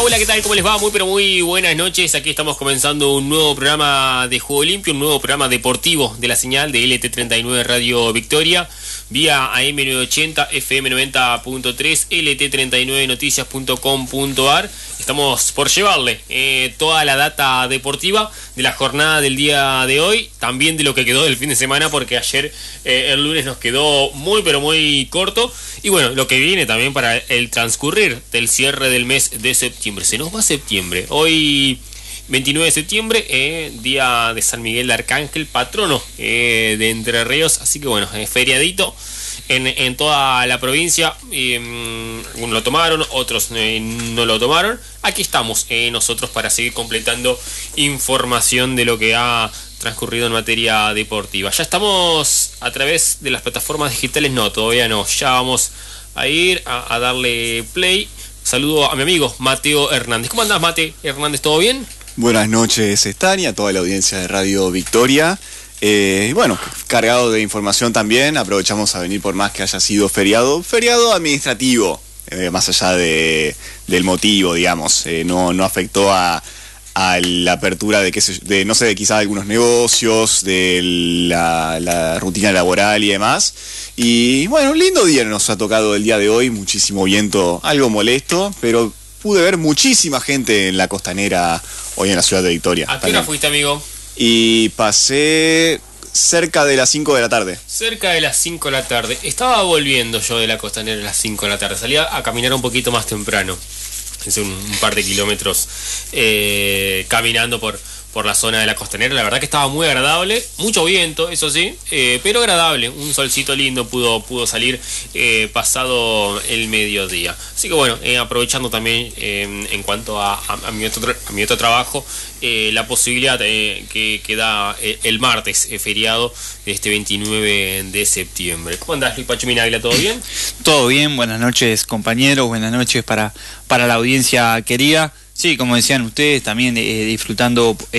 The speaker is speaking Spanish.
Hola, ¿qué tal? ¿Cómo les va? Muy pero muy buenas noches. Aquí estamos comenzando un nuevo programa de Juego Limpio, un nuevo programa deportivo de la señal de LT39 Radio Victoria, vía AM980, FM90.3, LT39noticias.com.ar. Estamos por llevarle toda la data deportiva de la jornada del día de hoy, también de lo que quedó del fin de semana, porque ayer el lunes nos quedó muy pero muy corto. Y bueno, lo que viene también para el transcurrir del cierre del mes de septiembre. Se nos va septiembre. Hoy, 29 de septiembre, día de San Miguel de Arcángel, patrono de Entre Ríos. Así que bueno, feriadito en toda la provincia. Algunos lo tomaron, otros no lo tomaron. Aquí estamos nosotros para seguir completando información de lo que ha transcurrido en materia deportiva. Ya estamos a través de las plataformas digitales. No, todavía no. Ya vamos a ir a darle play. Saludo a mi amigo Mateo Hernández. ¿Cómo andás, Mate Hernández? ¿Todo bien? Buenas noches, Estania, a toda la audiencia de Radio Victoria. Bueno, cargado de información también. Aprovechamos a venir por más que haya sido feriado administrativo, más allá del motivo, digamos. No afectó a la apertura de no sé, quizás algunos negocios, de la rutina laboral y demás. Y bueno, un lindo día nos ha tocado el día de hoy, muchísimo viento, algo molesto, pero pude ver muchísima gente en la costanera hoy en la ciudad de Victoria. ¿A qué hora fuiste, amigo? Y pasé cerca de las 5 de la tarde. Cerca de las 5 de la tarde. Estaba volviendo yo de la costanera a las 5 de la tarde. Salía a caminar un poquito más temprano. Es un par de kilómetros caminando por la zona de la costanera. La verdad que estaba muy agradable, mucho viento, eso sí, pero agradable, un solcito lindo pudo salir pasado el mediodía. Así que bueno, aprovechando también en cuanto a mi otro trabajo, la posibilidad que da el martes feriado de este 29 de septiembre. ¿Cómo andás, Luis Pacho Minaglia? ¿Todo bien? Todo bien, buenas noches, compañeros, buenas noches para la audiencia querida. Sí, como decían ustedes, también disfrutando